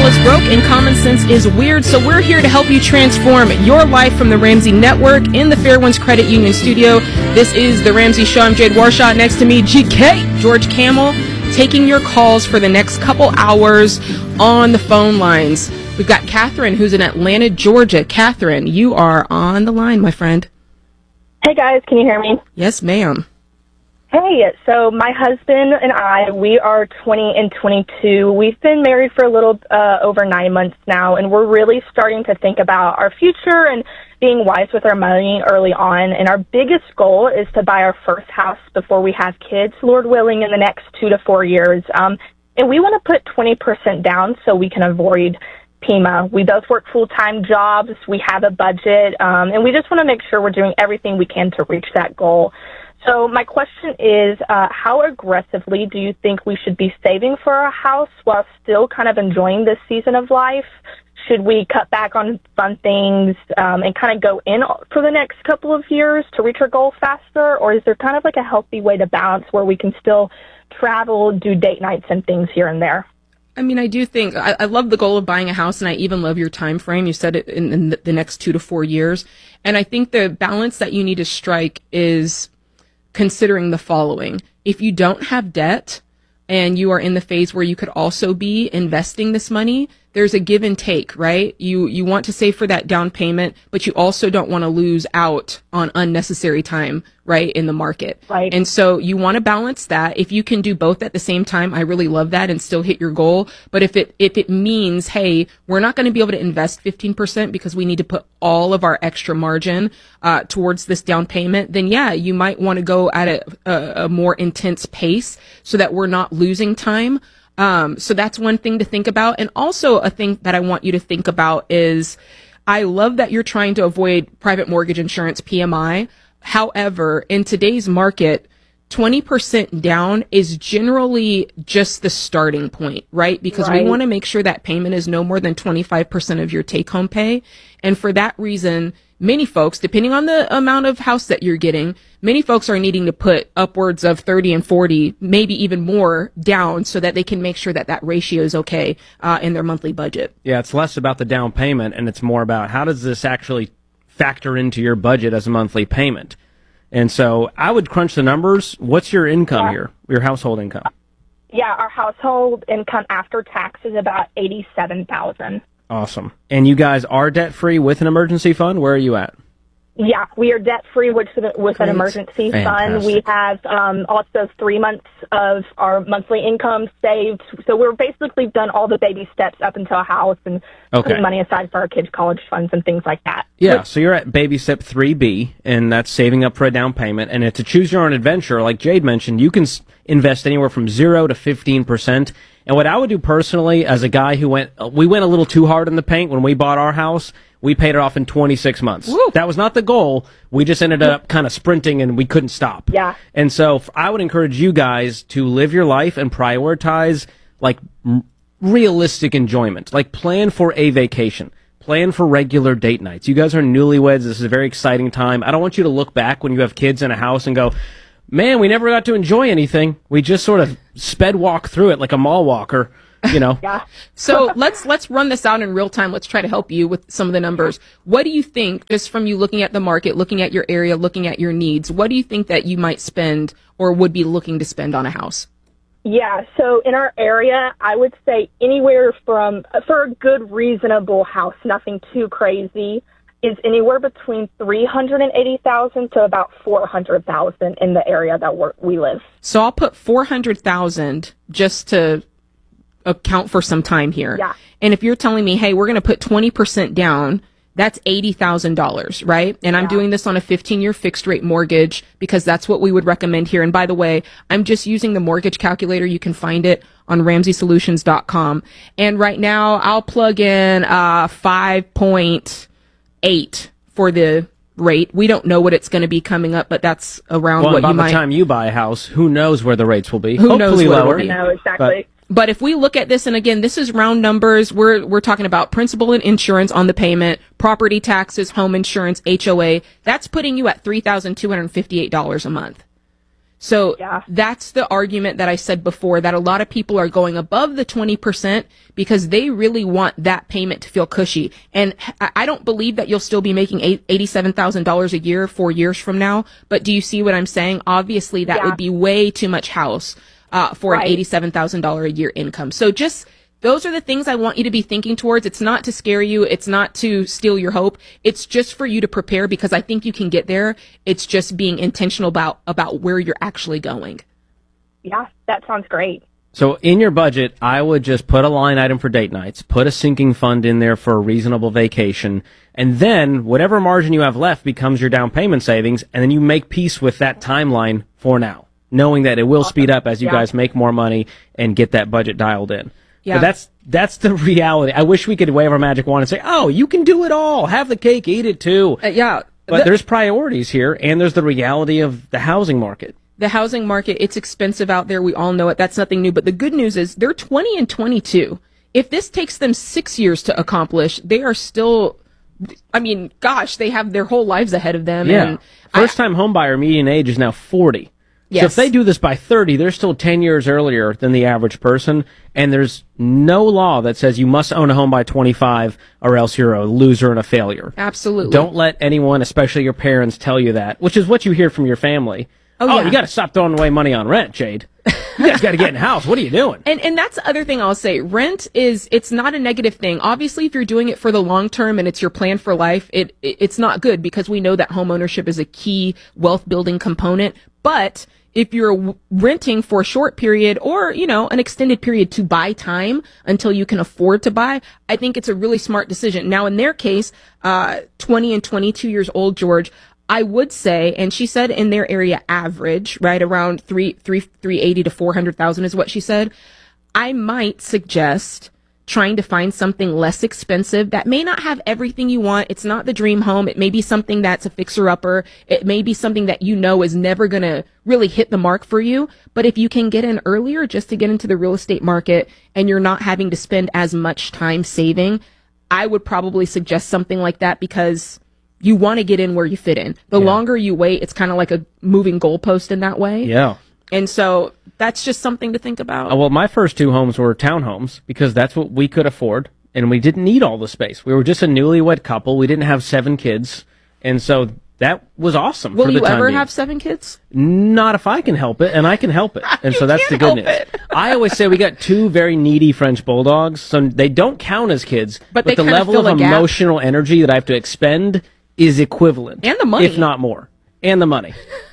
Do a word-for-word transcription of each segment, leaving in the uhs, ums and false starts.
is broke and common sense is weird, so we're here to help you transform your life from the Ramsey Network in the Fairwinds Credit Union studio. This is The Ramsey Show. I'm Jade Warshaw. Next to me, G K, George Camel, taking your calls for the next couple hours on the phone lines. We've got Catherine, who's in Atlanta, Georgia. Catherine, you are on the line, my friend. Hey, guys. Can you hear me? Yes, ma'am. Hey, so my husband and I, we are twenty and twenty-two. We've been married for a little uh, over nine months now, and we're really starting to think about our future and being wise with our money early on. And our biggest goal is to buy our first house before we have kids, Lord willing, in the next two to four years. Um, and we want to put twenty percent down so we can avoid P M A. We both work full-time jobs. We have a budget, um, and we just want to make sure we're doing everything we can to reach that goal. So my question is, uh, how aggressively do you think we should be saving for our house while still kind of enjoying this season of life? Should we cut back on fun things um, and kind of go in for the next couple of years to reach our goal faster? Or is there kind of like a healthy way to balance where we can still travel, do date nights and things here and there? I mean, I do think, I, I love the goal of buying a house, and I even love your time frame. You said it in, in the next two to four years. And I think the balance that you need to strike is considering the following. If you don't have debt and you are in the phase where you could also be investing this money, there's a give and take, right? You you want to save for that down payment, but you also don't want to lose out on unnecessary time, right, in the market. Right. And so you want to balance that. If you can do both at the same time, I really love that, and still hit your goal. But if it if it means, hey, we're not going to be able to invest fifteen percent because we need to put all of our extra margin uh, towards this down payment, then yeah, you might want to go at a, a, a more intense pace so that we're not losing time. Um, so that's one thing to think about. And also a thing that I want you to think about is, I love that you're trying to avoid private mortgage insurance, P M I. However, in today's market, twenty percent down is generally just the starting point, right? Because right. we want to make sure that payment is no more than twenty-five percent of your take home pay. And for that reason, many folks, depending on the amount of house that you're getting, many folks are needing to put upwards of thirty and forty, maybe even more down so that they can make sure that that ratio is okay uh, in their monthly budget. Yeah, it's less about the down payment and it's more about how does this actually factor into your budget as a monthly payment. And so I would crunch the numbers. What's your income yeah. here, your household income? Yeah, our household income after tax is about eighty-seven thousand dollars. Awesome. And you guys are debt-free with an emergency fund? Where are you at? Yeah, we are debt-free with, with an emergency Fantastic. fund. We have um, also three months of our monthly income saved. So we're basically done all the baby steps up until a house and Okay. putting money aside for our kids' college funds and things like that. Yeah, so you're at baby step three B, and that's saving up for a down payment. And to choose your own adventure, like Jade mentioned, you can s- invest anywhere from zero to fifteen percent. And what I would do personally, as a guy who went, uh, we went a little too hard in the paint when we bought our house. We paid it off in twenty-six months. Woo. That was not the goal. We just ended up kind of sprinting and we couldn't stop. Yeah. And so f- I would encourage you guys to live your life and prioritize like m- realistic enjoyment. Like plan for a vacation. Plan for regular date nights. You guys are newlyweds. This is a very exciting time. I don't want you to look back when you have kids in a house and go, man, we never got to enjoy anything. We just sort of sped walk through it like a mall walker. You know. Yeah. So let's let's run this out in real time. Let's try to help you with some of the numbers. What do you think, just from you looking at the market, looking at your area, looking at your needs, what do you think that you might spend or would be looking to spend on a house? Yeah, so in our area, I would say anywhere from, for a good, reasonable house, nothing too crazy, is anywhere between three hundred eighty thousand dollars to about four hundred thousand dollars in the area that we're, we live. So I'll put four hundred thousand dollars just to account for some time here. Yeah. And if you're telling me, hey, we're going to put twenty percent down, that's eighty thousand dollars, right? And I'm Yeah. doing this on a fifteen-year fixed rate mortgage because that's what we would recommend here. And by the way, I'm just using the mortgage calculator. You can find it on ramsey solutions dot com. And right now, I'll plug in uh, five point eight for the rate. We don't know what it's going to be coming up, but that's around Well, what by you the might. time you buy a house, who knows where the rates will be? Who Hopefully knows where it will lower. be. I know, exactly. But if we look at this, and again, this is round numbers, we're we're talking about principal and insurance on the payment, property taxes, home insurance, H O A. That's putting you at three thousand two hundred fifty-eight dollars a month. So Yeah. that's the argument that I said before, that a lot of people are going above the twenty percent because they really want that payment to feel cushy. And I I don't believe that you'll still be making eighty-seven thousand dollars a year four years from now. But do you see what I'm saying? Obviously, that Yeah. would be way too much house uh, for Right. an eighty-seven thousand dollars a year income. So just those are the things I want you to be thinking towards. It's not to scare you. It's not to steal your hope. It's just for you to prepare, because I think you can get there. It's just being intentional about, about where you're actually going. Yeah, that sounds great. So in your budget, I would just put a line item for date nights, put a sinking fund in there for a reasonable vacation, and then whatever margin you have left becomes your down payment savings, and then you make peace with that timeline for now, knowing that it will speed up as you Yeah. guys make more money and get that budget dialed in. Yeah. But that's that's the reality. I wish we could wave our magic wand and say, "Oh, you can do it all. Have the cake, eat it too." Uh, yeah. But The- there's priorities here, and there's the reality of the housing market. The housing market, it's expensive out there. We all know it. That's nothing new. But the good news is they're twenty and twenty-two. If this takes them six years to accomplish, they are still, I mean, gosh, they have their whole lives ahead of them. Yeah. And First time homebuyer median age is now forty. So Yes. if they do this by thirty, they're still ten years earlier than the average person, and there's no law that says you must own a home by twenty-five or else you're a loser and a failure. Absolutely. Don't let anyone, especially your parents, tell you that, which is what you hear from your family. Oh, Oh, yeah. you got to stop throwing away money on rent, Jade. You guys got to get in the house. What are you doing? And and that's the other thing I'll say. Rent is, it's not a negative thing. Obviously, if you're doing it for the long term and it's your plan for life, it, it it's not good, because we know that home ownership is a key wealth building component. But if you're w- renting for a short period, or, you know, an extended period to buy time until you can afford to buy, I think it's a really smart decision. Now, in their case, uh, twenty and twenty-two years old, George, I would say, and she said in their area average, right around three, three, three eighty to four hundred thousand is what she said. I might suggest trying to find something less expensive that may not have everything you want. It's not the dream home. It may be something that's a fixer-upper. It may be something that you know is never going to really hit the mark for you. But if you can get in earlier just to get into the real estate market and you're not having to spend as much time saving, I would probably suggest something like that, because you want to get in where you fit in. The Yeah. longer you wait, it's kind of like a moving goalpost in that way. Yeah. And so that's just something to think about. Uh, well, my first two homes were townhomes because that's what we could afford, and we didn't need all the space. We were just a newlywed couple. We didn't have seven kids, and so that was awesome. Will for the you time ever being. have seven kids? Not if I can help it, and I can help it. And so You that's the can't good help news. it. I always say we got two very needy French bulldogs, so they don't count as kids, But they the kinda level fill of a gap. emotional energy that I have to expend is equivalent. And the money. If not more. And the money.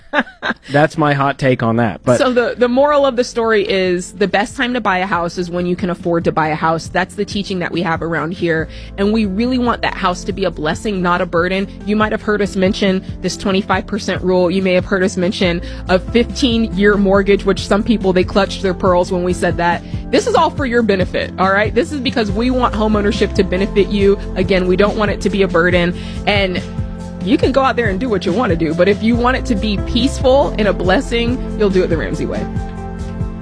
That's my hot take on that. But So the, the moral of the story is the best time to buy a house is when you can afford to buy a house. That's the teaching that we have around here. And we really want that house to be a blessing, not a burden. You might have heard us mention this twenty-five percent rule. You may have heard us mention a fifteen year mortgage, which some people, they clutched their pearls when we said that. This is all for your benefit. All right. This is because we want homeownership to benefit you. Again, we don't want it to be a burden. And you can go out there and do what you want to do, but if you want it to be peaceful and a blessing, you'll do it the Ramsey way.